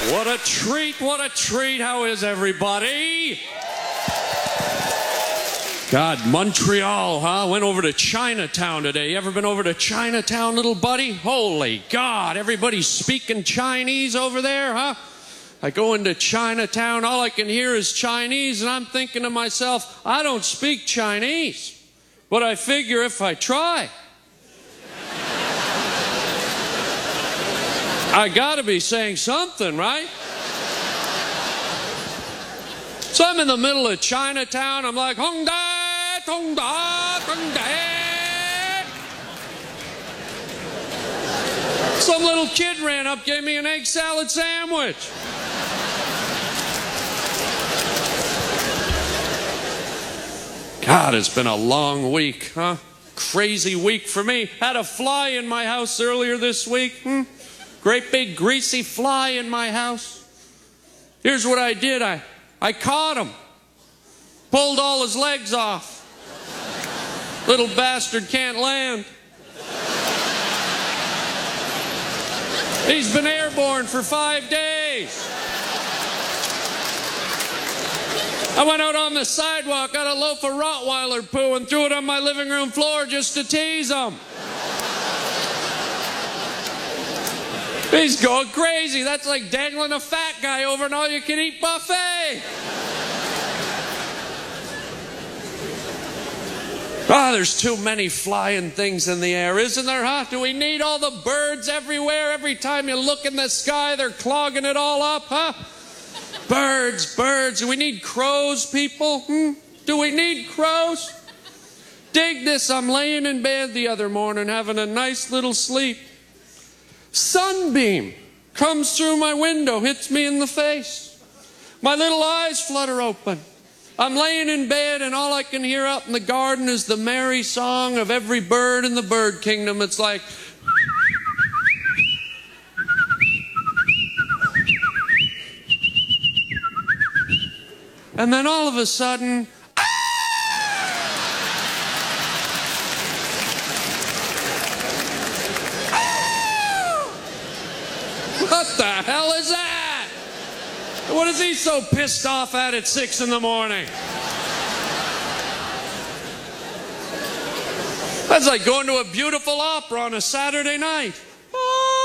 What a treat, what a treat. How is everybody? God, Montreal, huh? Went over to Chinatown today. You ever been over to Chinatown, little buddy? Holy God, everybody's speaking Chinese over there, huh? I go into Chinatown, all I can hear is Chinese, and I'm thinking to myself, I don't speak Chinese, but I figure if I try, I gotta be saying something, right? So I'm in the middle of Chinatown, I'm like, Hong Da, Tong Da, Tong Da. Some little kid ran up, gave me an egg salad sandwich. God, it's been a long week, huh? Crazy week for me. Had a fly in my house earlier this week. Great big greasy fly in my house. Here's what I did. I caught him. Pulled all his legs off. Little bastard can't land. He's been airborne for 5 days. I went out on the sidewalk, got a loaf of Rottweiler poo and threw it on my living room floor just to tease him. He's going crazy. That's like dangling a fat guy over an all-you-can-eat buffet. Ah, there's too many flying things in the air, isn't there, huh? Do we need all the birds everywhere? Every time you look in the sky, they're clogging it all up, huh? Birds, birds. Do we need crows, people? Do we need crows? Dig this. I'm laying in bed the other morning having a nice little sleep. Sunbeam comes through my window, hits me in the face. My little eyes flutter open. I'm laying in bed and all I can hear out in the garden is the merry song of every bird in the bird kingdom. It's like... And then all of a sudden... What the hell is that? What is he so pissed off at 6 in the morning? That's like going to a beautiful opera on a Saturday night.